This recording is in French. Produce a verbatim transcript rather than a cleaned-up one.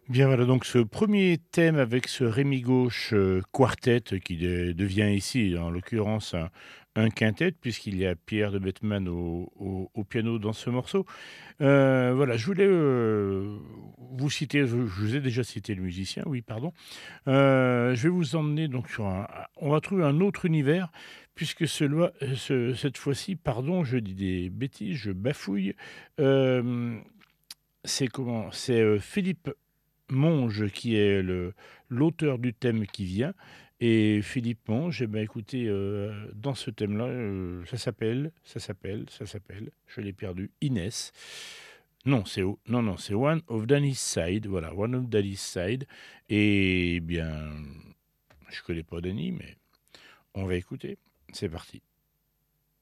Bien voilà donc ce premier thème avec ce Rémi Gauche, heu, quartet qui de devient ici, en l'occurrence, un un quintet puisqu'il y a Pierre de Bettman au au au piano dans ce morceau. Heu, voilà, je voulais, heu, vous citer, je je vous ai déjà cité le musicien, oui, pardon. Heu, je vais vous emmener donc sur un on va trouver un autre univers puisque celoi heu, ce cette fois-ci, pardon, je dis des bêtises, je bafouille, hem, c'est comment? C'est, heu, Philippe Monge qui est le l'auteur du thème qui vient et Philippe Monge et bah, écoutez, heu, dans ce thème-là, heu, ça s'appelle ça s'appelle ça s'appelle, je l'ai perdu, Inès. Non, c'est o non, non, c'est One of Danny's Side, voilà, One of Danny's Side et bien, je connais pas Danny, mais on va écouter. C'est parti.